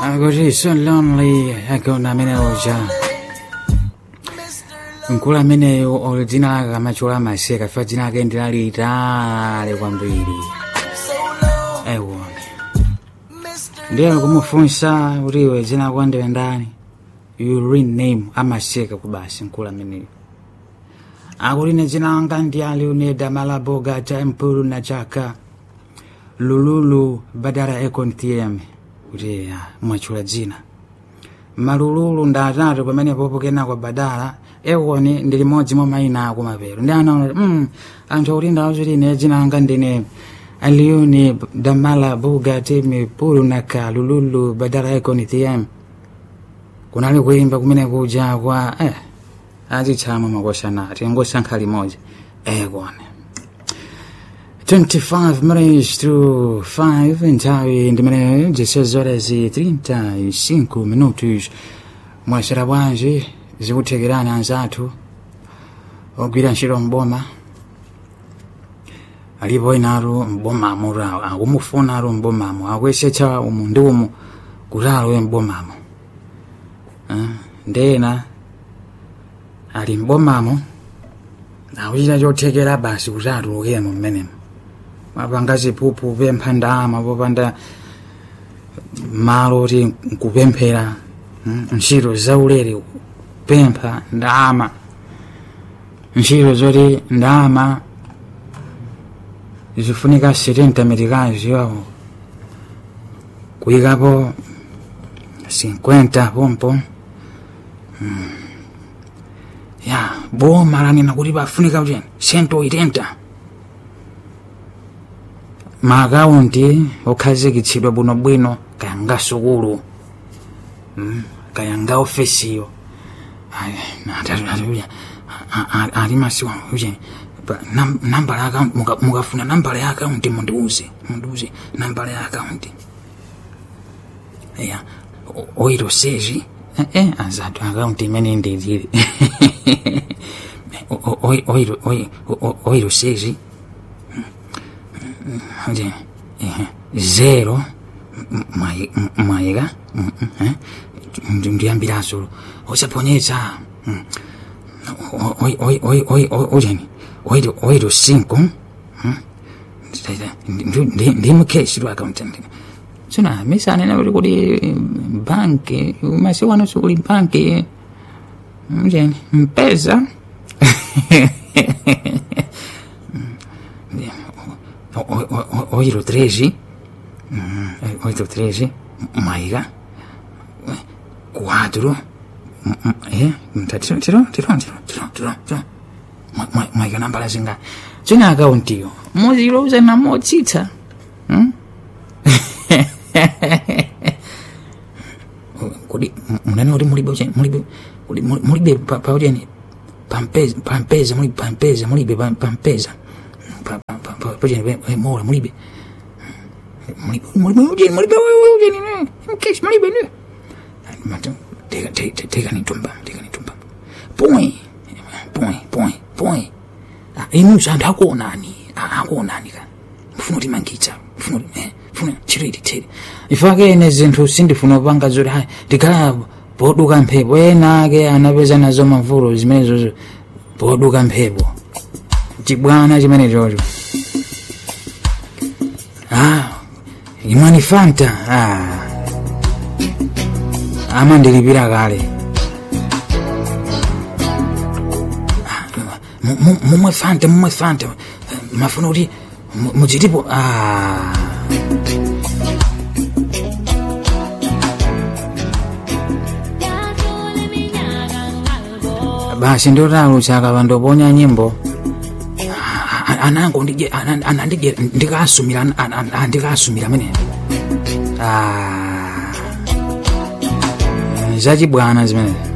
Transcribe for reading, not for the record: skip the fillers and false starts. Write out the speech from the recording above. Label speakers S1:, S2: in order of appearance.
S1: Così so lonely, ecco una meneuja. Nkula amene dzina lake amachula maseka fa dzina lake ndilalitali kwambiri. Ndiye kumufunsa kuti iwe dzina lako ndiwe ndani, you rename amaseka kubasi nkula amene. Akuline dzina langa ndi Aliuneda Malaboga cha Mpulu na Chaka Lululu badala ekontieme kuti mwachula dzina. Malululu ndatatu pamene popo kenako badala ekoni ndi limodzi mwa mayina ako mapero. Ndi anaona anthu kuti ndawazoti ine dzina langa ndine Aliuneda Malaboga cha Mpulu na Chaka Lululu badala ekontieme. Kunali kuimba kumene kuja kwa azichama makoshanati ngosankha limodzi ekone. 25 minutes to 5 nthawi ndimene 16:35 minutos. Mwasera bwanji zikuthekerani anzathu ogwira ntchito mboma alipo inalo mbomamo rawo akumufunalo mbomamo akwesetsa umu ndi umu kutalo mbomamo ndena ali mbomamo akuchita chothekera basi kuti atulukemo mmenemo. Mapanga ziphuphu pempha ndalama popanda malo kuti nkupemphera ntchito zaulere pempha ndalama ntchito zoti ndalama zifunika 70 medikazi yawo kuyikapo 50 pompo ya boma lanena kuti pafunika kuti 180 maakaunti okhazikitsidwa bwinobwino kayanga sukulu kayanga ofesiyo ali masiwa kuti nambala ya akaunti mukafuna nambala ya akaunti mundiuze nambala ya akaunti ya oiro seji azatu akaunti imene ndilili oiro seji zero maiga ndiyambiraso osaponyetsa oiro 5 ndimukesirwa akaunti sina misane na kuti banki masiwano sukuli banki mjeni mpesa oiro 13 maiga 4 maiga nambala zinga china akauntiyo moziloza na motsitsa kodi munene kuti mulibe paujeni pampeza mulibe pampeza paujeni mola mulibe teka nitumba point inusa anthu akuonani ka mfuna kuti mangitsa mfuna chiriti ifake ine zinthu sindifuna kupanga zoti ndikhala poduka mphepo ena ake anapeza nazo mavulo zimenezo poduka mphepo chibwana chimene chocho imani fanta ama ndilipira kale mumwe fanta mafuna kuti muchitipo basi ndotalo chaka vandoponya nyimbo anango ndikasumira mene zachibwana zimene